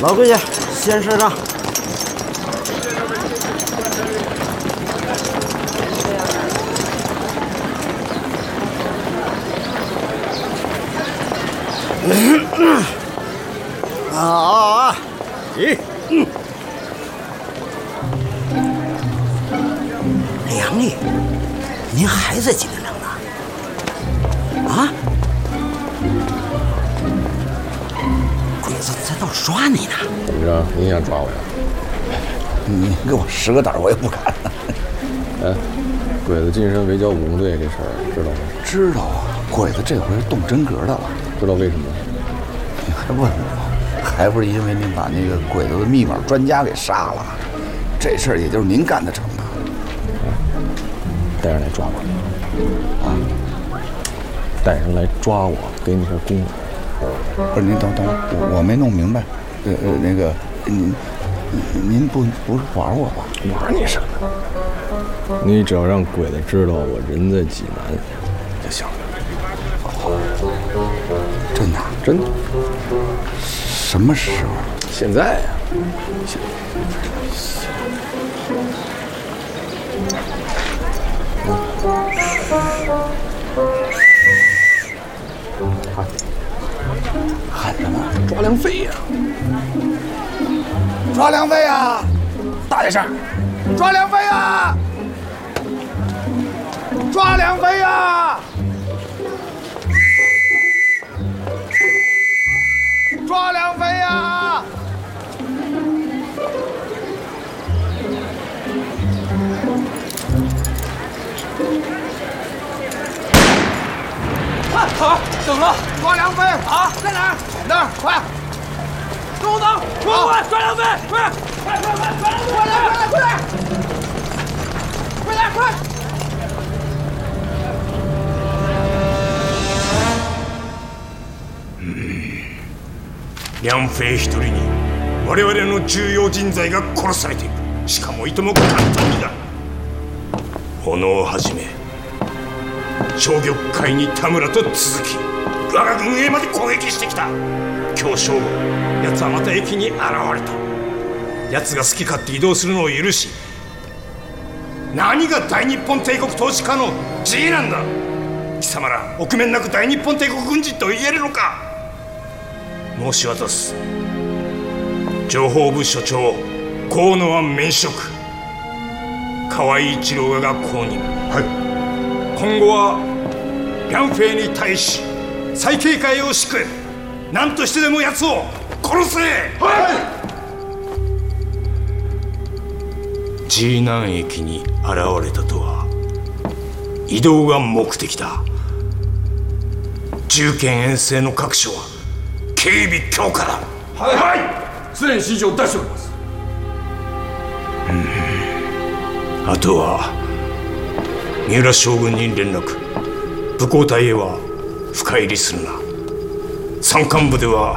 老规矩，先赊账。 梁丽，您还在紧张呢？啊？鬼子在到处抓你呢。 怎么着？你想抓我呀？ 你给我10个胆我也不敢。 哎，鬼子晋升围剿武工队这事儿知道吗？ 知道啊，鬼子这回是动真格的了。 知道为什么？ 你还问我？还不是因为您把那个鬼子的密码专家给杀了？这事儿也就是您干得成的。 带人来抓我。啊？带人来抓我，给你份功劳。 不是您等，我没弄明白。那个您不是玩我吧？ 玩你什么？你只要让鬼子知道我人在济南就行了。 真的？ 真的。 什么时候？ 现在呀。 喊什么？ 抓梁飞呀！ 抓梁飞呀！ 大点声！ 抓梁飞呀！抓梁飞呀！抓梁飞呀！ 好，等了。 抓梁飞啊，在哪儿？ 那儿，快！ 跟我走，快！抓梁飞，快！抓梁飞！快！ 梁飞一人に我々の重要人材が殺されている。しかもいとも簡単にだ。炎をはじめ消玉会に田村と続き我が軍営まで攻撃してきた。今日正午奴はまた駅に現れた。奴が好き勝手移動するのを許し、何が大日本帝国統治下の地位なんだ。貴様ら臆面なく大日本帝国軍人と言えるのか。申し渡す。情報部所長河野は免職、河合一郎が後任。今後は梁飞に対し再警戒を敷く。何としてでも奴を殺せ。G南駅に現れたとは移動が目的だ。重県遠征の各所は警備強化だ。はい、 すでに指示を出しております。 あとは三浦将軍に連絡。武工隊へは深入りするな。山間部では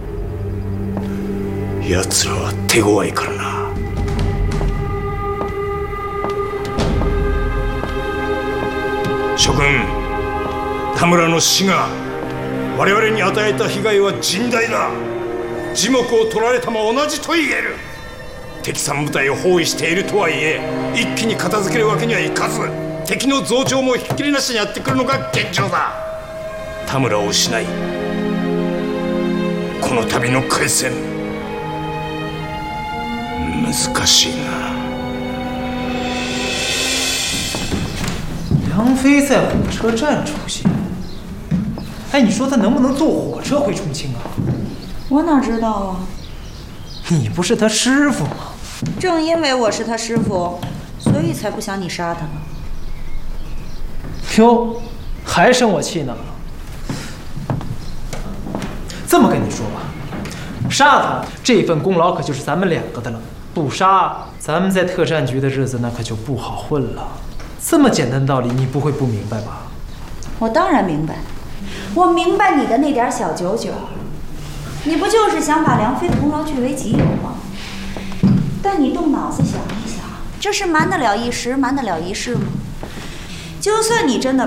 奴らは手強いからな。諸君、田村の死が我々に与えた被害は甚大だ。耳目を取られたも同じと言える。敵三部隊を包囲しているとはいえ、一気に片付けるわけにはいかず、敵の増長もひっきりなしにやってくるのが現状だ。田村を失い、この旅の開戦難しいな。 梁飞在火车站出现，哎，你说他能不能坐火车回重庆啊？ 我哪知道啊？ 你不是他师傅吗？ 正因为我是他师傅，所以才不想你杀他呢。 哟，还生我气呢？这么跟你说吧，杀他这份功劳可就是咱们2个的了。不杀，咱们在特战局的日子那可就不好混了。这么简单的道理，你不会不明白吧？ 我当然明白，我明白你的那点小九九。你不就是想把梁飞的功劳据为己有吗？但你动脑子想一想，这是瞒得了一时，瞒得了一世吗？就算你真的